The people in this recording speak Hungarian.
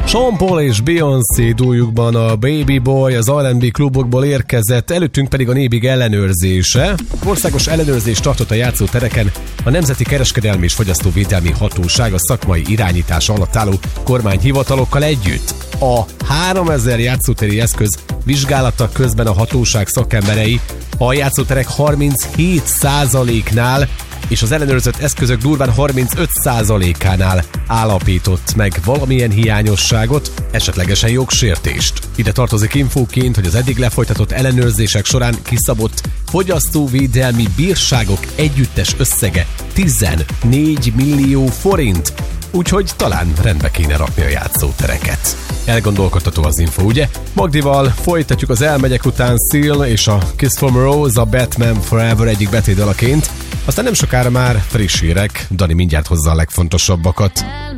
Sean Paul és Beyoncé dúljukban a Baby Boy az R&B klubokból érkezett, előttünk pedig a Nébig ellenőrzése. Országos ellenőrzést tartott a játszótereken a Nemzeti Kereskedelmi és Fogyasztóvédelmi Hatóság a szakmai irányítás alatt álló kormányhivatalokkal együtt. A 3000 játszótéri eszköz vizsgálata közben a hatóság szakemberei a játszóterek 37%-nál és az ellenőrzött eszközök durván 35%-ánál állapított meg valamilyen hiányosságot, esetlegesen jogsértést. Ide tartozik infóként, hogy az eddig lefolytatott ellenőrzések során kiszabott fogyasztóvédelmi bírságok együttes összege 14 millió forint, úgyhogy talán rendbe kéne rakni a játszótereket. Elgondolkodtató az info, ugye? Magdival folytatjuk az Elmegyek után Seal és a Kiss from a Rose a Batman Forever egyik betétdalaként, aztán nem sokára már friss hírek, Dani mindjárt hozza a legfontosabbakat.